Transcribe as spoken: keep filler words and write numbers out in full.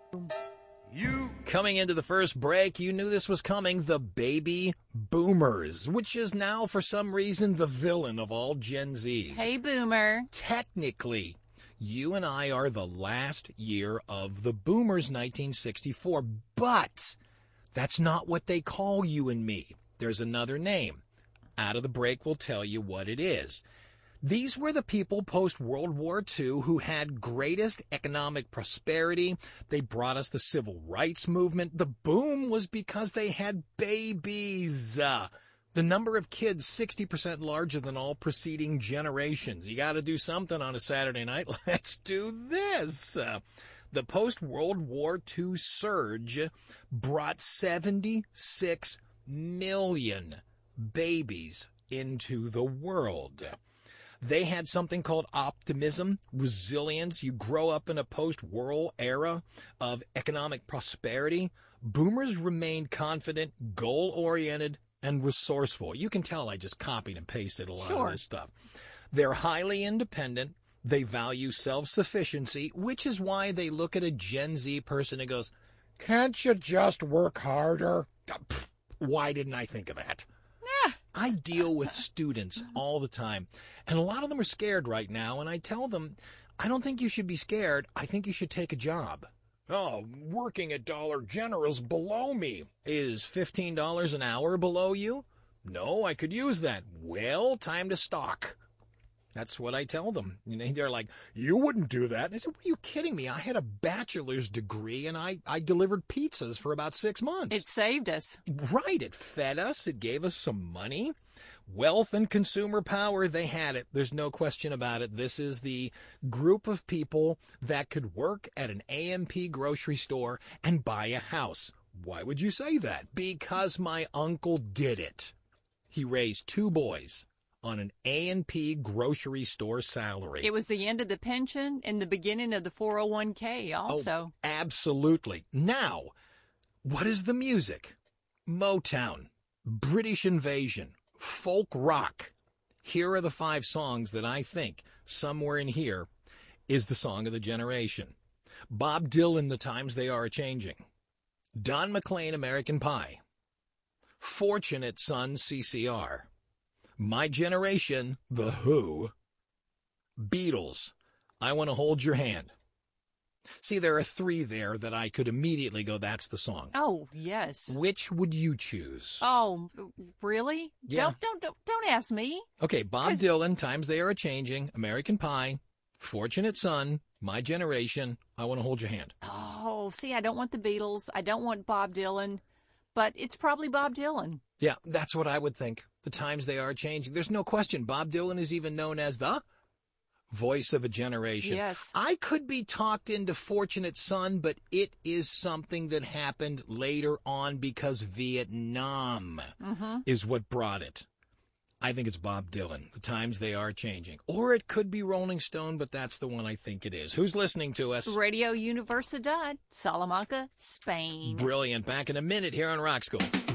You coming into the first break, you knew this was coming, the baby boomers, which is now for some reason the villain of all Gen Zs. Hey, boomer. Technically, you and I are the last year of the boomers, nineteen sixty-four, but that's not what they call you and me. There's another name. Out of the break, we'll tell you what it is. These were the people post-World War Two who had greatest economic prosperity. They brought us the civil rights movement. The boom was because they had babies. Uh, the number of kids, sixty percent larger than all preceding generations. You got to do something on a Saturday night. Let's do this. Uh, the post-World War Two surge brought seventy-six million babies into the world. They had something called optimism, resilience. You grow up in a post-war era of economic prosperity. Boomers remained confident, goal-oriented, and resourceful. You can tell I just copied and pasted a lot Sure. of this stuff. They're highly independent. They value self-sufficiency, which is why they look at a Gen Z person and goes, "Can't you just work harder?" Why didn't I think of that? Yeah. I deal with students all the time, and a lot of them are scared right now, and I tell them, I don't think you should be scared. I think you should take a job. Oh, working at Dollar General's below me. Is fifteen dollars an hour below you? No, I could use that. Well, time to stock. That's what I tell them. You know, they're like, "You wouldn't do that." And I said, "What are you kidding me? I had a bachelor's degree, and I, I delivered pizzas for about six months. It saved us. Right. It fed us. It gave us some money. Wealth and consumer power, they had it. There's no question about it. This is the group of people that could work at an A M P grocery store and buy a house. Why would you say that? Because my uncle did it. He raised two boys on an A and P grocery store salary. It was the end of the pension and the beginning of the four oh one k also. Oh, absolutely. Now, what is the music? Motown, British Invasion, folk rock. Here are the five songs that I think somewhere in here is the song of the generation. Bob Dylan, The Times They Are A-Changing. Don McLean, American Pie. Fortunate Son, C C R. My Generation, The Who. Beatles, I Want to Hold Your Hand. See, there are three there that I could immediately go, that's the song. Oh, yes. Which would you choose? Oh, really? Yeah. Don't, don't, don't, don't ask me. Okay, Bob 'Cause- Dylan, Times They Are A-Changing, American Pie, Fortunate Son, My Generation, I Want to Hold Your Hand. Oh, see, I don't want the Beatles. I don't want Bob Dylan. But it's probably Bob Dylan. Yeah, that's what I would think. The times they are changing. There's no question. Bob Dylan is even known as the voice of a generation. Yes. I could be talked into Fortunate Son, but it is something that happened later on because Vietnam Mm-hmm. is what brought it. I think it's Bob Dylan. The times they are changing. Or it could be Rolling Stone, but that's the one I think it is. Who's listening to us? Radio Universidad, Salamanca, Spain. Brilliant. Back in a minute here on Rock School.